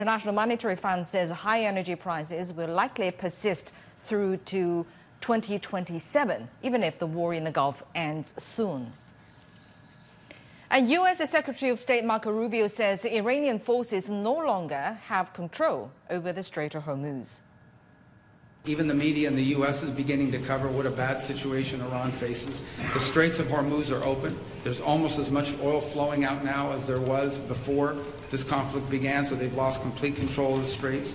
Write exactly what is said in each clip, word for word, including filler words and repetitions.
The International Monetary Fund says high energy prices will likely persist through to twenty twenty-seven, even if the war in the Gulf ends soon. And U S Secretary of State Marco Rubio says Iranian forces no longer have control over the Strait of Hormuz. Even the media in the U S is beginning to cover what a bad situation Iran faces. The Straits of Hormuz are open. There's almost as much oil flowing out now as there was before this conflict began, so they've lost complete control of the straits.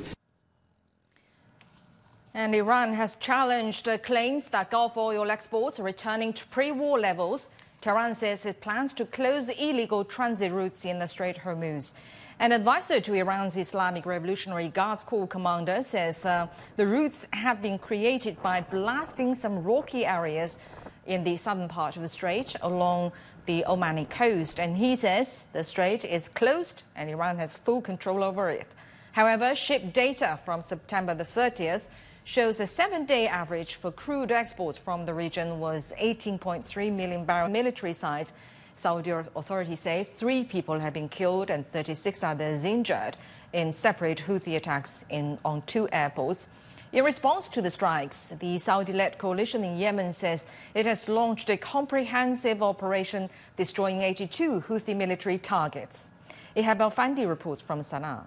And Iran has challenged claims that Gulf oil exports are returning to pre-war levels. Tehran says it plans to close illegal transit routes in the Strait of Hormuz. An advisor to Iran's Islamic Revolutionary Guards Corps commander says uh, the routes have been created by blasting some rocky areas in the southern part of the strait along the Omani coast. And he says the strait is closed and Iran has full control over it. However, ship data from September the thirtieth shows a seven-day average for crude exports from the region was eighteen point three million barrels. Military sides, Saudi authorities say three people have been killed and thirty-six others injured in separate Houthi attacks in, on two airports. In response to the strikes, the Saudi-led coalition in Yemen says it has launched a comprehensive operation destroying eighty-two Houthi military targets. Ihab Al-Fandi reports from Sana'a.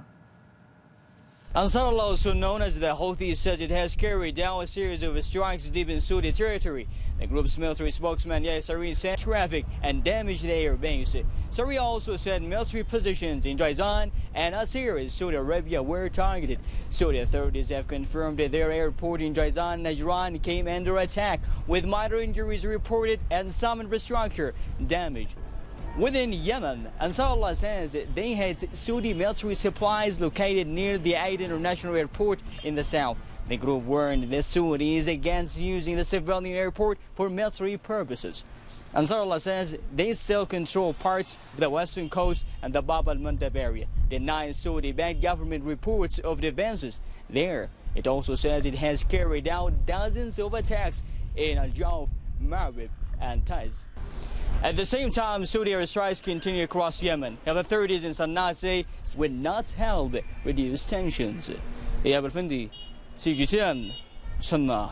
Ansarullah, also known as the Houthis, says it has carried out a series of strikes deep in Saudi territory. The group's military spokesman Yahya Saree said traffic and damaged the air base. Saree also said military positions in Jizan and Asir, Saudi Arabia, were targeted. Saudi authorities have confirmed that their airport in Jizan, Najran, came under attack, with minor injuries reported and some infrastructure damaged. Within Yemen, Ansarullah says they had Saudi military supplies located near the Aden International Airport in the south. The group warned the Saudis against using the civilian airport for military purposes. Ansarullah says they still control parts of the western coast and the Bab al-Mandab area, denying Saudi-backed government reports of the advances there. It also says it has carried out dozens of attacks in Al-Jawf, Marib, and Taiz. At the same time, Saudi airstrikes continue across Yemen. Health authorities in Sana'a say will not help reduce tensions. Ihab Al-Fandi, C G T N, Sana'a.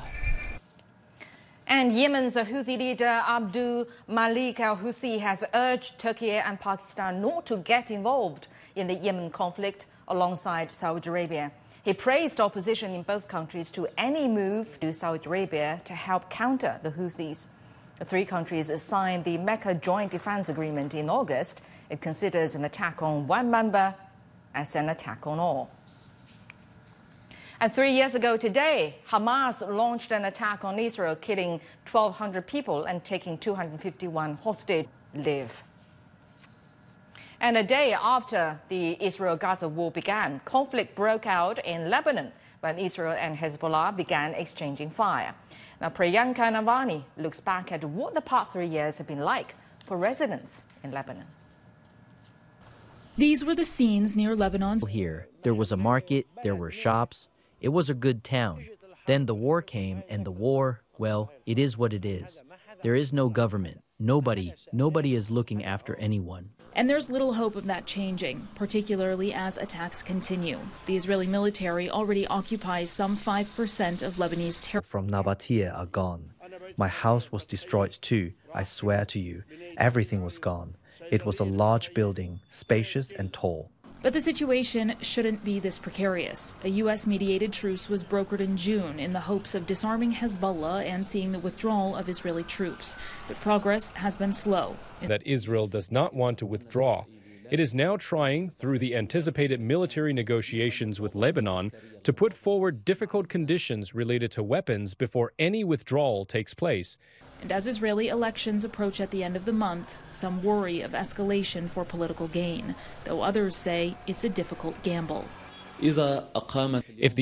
And Yemen's Houthi leader Abdul Malik al-Houthi has urged Turkey and Pakistan not to get involved in the Yemen conflict alongside Saudi Arabia. He praised opposition in both countries to any move to Saudi Arabia to help counter the Houthis. The three countries signed the Mecca Joint Defense Agreement in August. It considers an attack on one member as an attack on all. And three years ago today, Hamas launched an attack on Israel, killing twelve hundred people and taking two hundred fifty-one hostage live. And a day after the Israel-Gaza war began, conflict broke out in Lebanon when Israel and Hezbollah began exchanging fire. Now, Priyanka Navani looks back at what the past three years have been like for residents in Lebanon. These were the scenes near Lebanon. Here, there was a market, there were shops. It was a good town. Then the war came, and the war, well, it is what it is. There is no government. Nobody, nobody is looking after anyone. And there's little hope of that changing, particularly as attacks continue. The Israeli military already occupies some five percent of Lebanese territory. From Nabatea are gone. My house was destroyed too, I swear to you. Everything was gone. It was a large building, spacious and tall. But the situation shouldn't be this precarious. A U S-mediated truce was brokered in June in the hopes of disarming Hezbollah and seeing the withdrawal of Israeli troops. But progress has been slow. That Israel does not want to withdraw. It is now trying, through the anticipated military negotiations with Lebanon, to put forward difficult conditions related to weapons before any withdrawal takes place. And as Israeli elections approach at the end of the month, some worry of escalation for political gain, though others say it's a difficult gamble. If